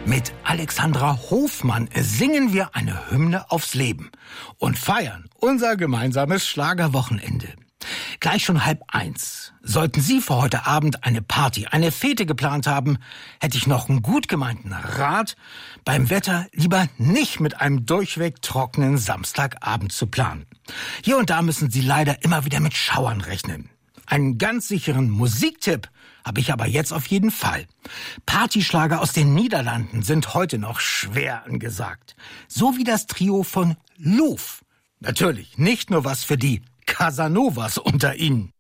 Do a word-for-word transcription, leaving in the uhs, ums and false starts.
Mit Alexandra Hofmann singen wir eine Hymne aufs Leben und feiern unser gemeinsames Schlagerwochenende. Gleich schon halb eins. Sollten Sie für heute Abend eine Party, eine Fete geplant haben, hätte ich noch einen gut gemeinten Rat, beim Wetter lieber nicht mit einem durchweg trockenen Samstagabend zu planen. Hier und da müssen Sie leider immer wieder mit Schauern rechnen. Einen ganz sicheren Musiktipp habe ich aber jetzt auf jeden Fall. Partyschlager aus den Niederlanden sind heute noch schwer angesagt. So wie das Trio von Loof. Natürlich nicht nur was für die Casanovas unter Ihnen.